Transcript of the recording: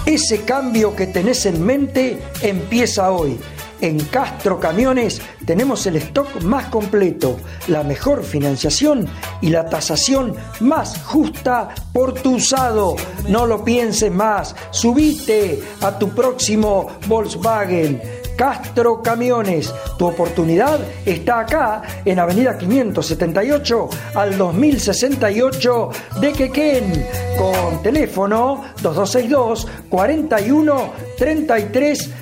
Ese cambio que tenés en mente empieza hoy. En Castro Camiones tenemos el stock más completo, la mejor financiación y la tasación más justa por tu usado. No lo pienses más, subite a tu próximo Volkswagen. Castro Camiones, tu oportunidad está acá en Avenida 578 al 2068 de Quequén, con teléfono 2262 41 33